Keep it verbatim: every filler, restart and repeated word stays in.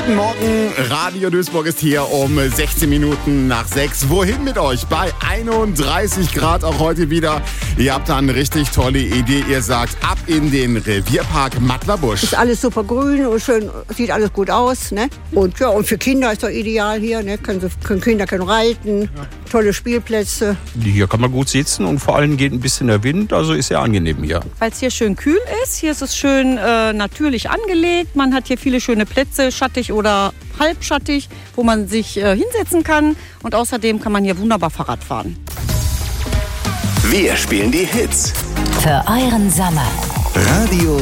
Guten Morgen, Radio Duisburg ist hier um sechzehn Minuten nach sechs. Wohin mit euch? Bei einunddreißig Grad auch heute wieder. Ihr habt da eine richtig tolle Idee. Ihr sagt, ab in den Revierpark Mattlerbusch. Ist alles super grün und schön, sieht alles gut aus. Ne? Und, ja, und für Kinder ist doch ideal hier. Ne? Können, sie, können Kinder können reiten, ja. Tolle Spielplätze. Hier kann man gut sitzen und vor allem geht ein bisschen der Wind, also ist sehr angenehm hier. Weil es hier schön kühl ist, hier ist es schön äh, natürlich angelegt. Man hat hier viele schöne Plätze, schattig oder halbschattig, wo man sich äh, hinsetzen kann. Und außerdem kann man hier wunderbar Fahrrad fahren. Wir spielen die Hits für euren Sommer. Radio